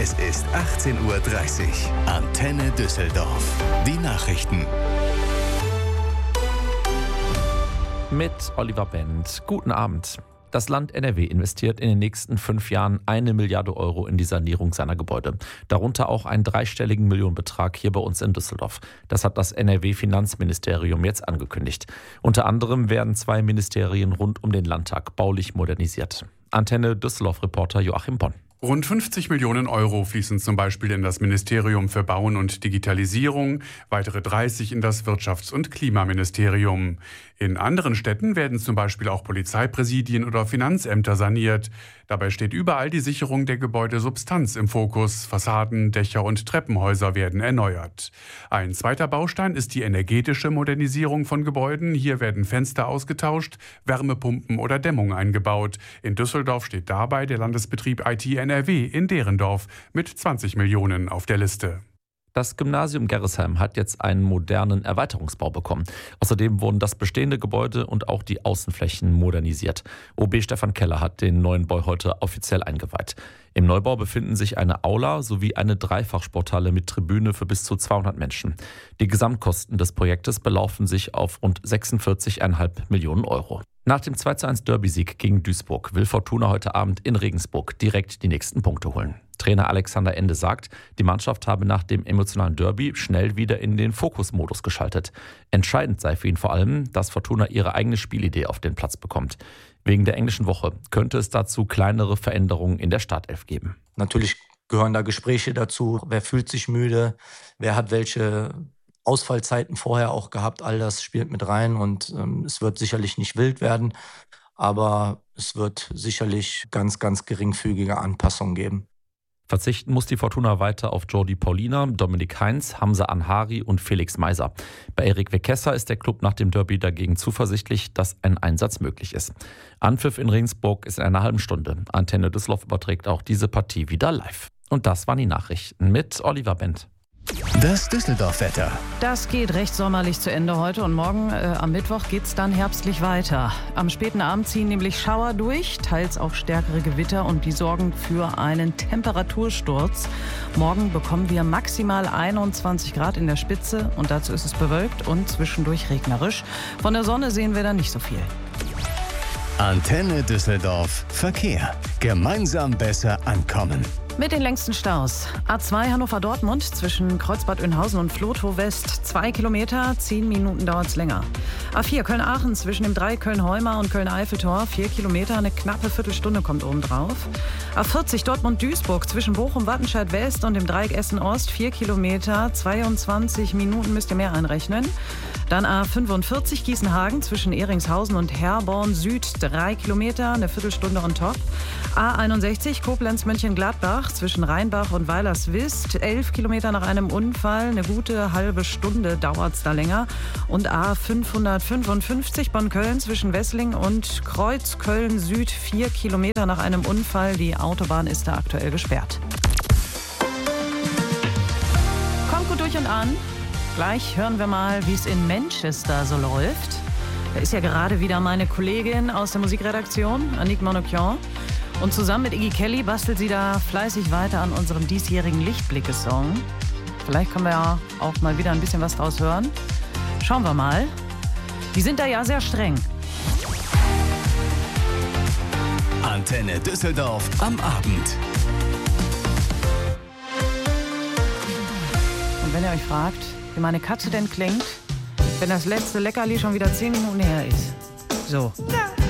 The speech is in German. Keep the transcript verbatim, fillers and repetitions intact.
Es ist achtzehn Uhr dreißig. Antenne Düsseldorf. Die Nachrichten. Mit Oliver Bent. Guten Abend. Das Land N R W investiert in den nächsten fünf Jahren eine Milliarde Euro in die Sanierung seiner Gebäude. Darunter auch einen dreistelligen Millionenbetrag hier bei uns in Düsseldorf. Das hat das N R W-Finanzministerium jetzt angekündigt. Unter anderem werden zwei Ministerien rund um den Landtag baulich modernisiert. Antenne Düsseldorf-Reporter Joachim Bonn. Rund fünfzig Millionen Euro fließen zum Beispiel in das Ministerium für Bauen und Digitalisierung, weitere dreißig in das Wirtschafts- und Klimaministerium. In anderen Städten werden zum Beispiel auch Polizeipräsidien oder Finanzämter saniert. Dabei steht überall die Sicherung der Gebäudesubstanz im Fokus. Fassaden, Dächer und Treppenhäuser werden erneuert. Ein zweiter Baustein ist die energetische Modernisierung von Gebäuden. Hier werden Fenster ausgetauscht, Wärmepumpen oder Dämmung eingebaut. In Düsseldorf steht dabei der Landesbetrieb I T N R W in Derendorf mit zwanzig Millionen auf der Liste. Das Gymnasium Gerresheim hat jetzt einen modernen Erweiterungsbau bekommen. Außerdem wurden das bestehende Gebäude und auch die Außenflächen modernisiert. O B Stefan Keller hat den neuen Bau heute offiziell eingeweiht. Im Neubau befinden sich eine Aula sowie eine Dreifachsporthalle mit Tribüne für bis zu zweihundert Menschen. Die Gesamtkosten des Projektes belaufen sich auf rund sechsundvierzig Komma fünf Millionen Euro. Nach dem zwei zu eins Derby-Sieg gegen Duisburg will Fortuna heute Abend in Regensburg direkt die nächsten Punkte holen. Trainer Alexander Ende sagt, die Mannschaft habe nach dem emotionalen Derby schnell wieder in den Fokusmodus geschaltet. Entscheidend sei für ihn vor allem, dass Fortuna ihre eigene Spielidee auf den Platz bekommt. Wegen der englischen Woche könnte es dazu kleinere Veränderungen in der Startelf geben. Natürlich gehören da Gespräche dazu. Wer fühlt sich müde? Wer hat welche Ausfallzeiten vorher auch gehabt? All das spielt mit rein und ähm, es wird sicherlich nicht wild werden, aber es wird sicherlich ganz, ganz geringfügige Anpassungen geben. Verzichten muss die Fortuna weiter auf Jordi Paulina, Dominik Heinz, Hamza Anhari und Felix Meiser. Bei Erik Wekesser ist der Klub nach dem Derby dagegen zuversichtlich, dass ein Einsatz möglich ist. Anpfiff in Regensburg ist in einer halben Stunde. Antenne Düsseldorf überträgt auch diese Partie wieder live. Und das waren die Nachrichten mit Oliver Bent. Das Düsseldorf-Wetter. Das geht recht sommerlich zu Ende heute und morgen äh, am Mittwoch geht es dann herbstlich weiter. Am späten Abend ziehen nämlich Schauer durch, teils auch stärkere Gewitter und die sorgen für einen Temperatursturz. Morgen bekommen wir maximal einundzwanzig Grad in der Spitze und dazu ist es bewölkt und zwischendurch regnerisch. Von der Sonne sehen wir dann nicht so viel. Antenne Düsseldorf Verkehr. Gemeinsam besser ankommen. Mit den längsten Staus. A zwei Hannover-Dortmund zwischen Kreuzbad Oeynhausen und Vlotho West. Zwei Kilometer, zehn Minuten dauert es länger. A vier Köln-Aachen zwischen dem Dreieck Köln-Heuma und Köln-Eiffeltor. Vier Kilometer, eine knappe Viertelstunde kommt obendrauf. A vierzig Dortmund-Duisburg zwischen Bochum-Wattenscheid West und dem Dreieck Essen-Ost. Vier Kilometer, zweiundzwanzig Minuten müsst ihr mehr einrechnen. Dann A fünfundvierzig Gießenhagen zwischen Ehringshausen und Herborn Süd. Drei Kilometer, eine Viertelstunde on top. A einundsechzig Koblenz-Mönchengladbach zwischen Rheinbach und Weilerswist. Elf Kilometer nach einem Unfall, eine gute halbe Stunde dauert es da länger. Und A fünfhundertfünfundfünfzig Bonn-Köln zwischen Wessling und Kreuz-Köln Süd. Vier Kilometer nach einem Unfall. Die Autobahn ist da aktuell gesperrt. Kommt gut durch und an. Gleich hören wir mal, wie es in Manchester so läuft. Da ist ja gerade wieder meine Kollegin aus der Musikredaktion, Annick Monocchian. Und zusammen mit Iggy Kelly bastelt sie da fleißig weiter an unserem diesjährigen Lichtblicke-Song. Vielleicht können wir ja auch mal wieder ein bisschen was draus hören. Schauen wir mal. Die sind da ja sehr streng. Antenne Düsseldorf am Abend. Und wenn ihr euch fragt, wie meine Katze denn klingt, wenn das letzte Leckerli schon wieder zehn Minuten her ist. So. Ja.